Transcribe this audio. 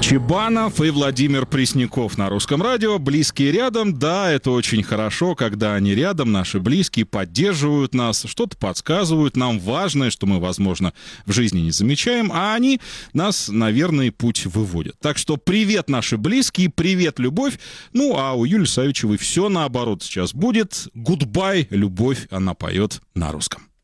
Чебанов и Владимир Пресняков на Русском радио. Близкие рядом. Да, это очень хорошо, когда они рядом, наши близкие, поддерживают нас, что-то подсказывают нам важное, что мы, возможно, в жизни не замечаем, а они нас на верный путь выводят. Так что привет, наши близкие, привет, любовь. Ну, а у Юлии Савичевой все наоборот сейчас будет. Гудбай, любовь, она поет на русском.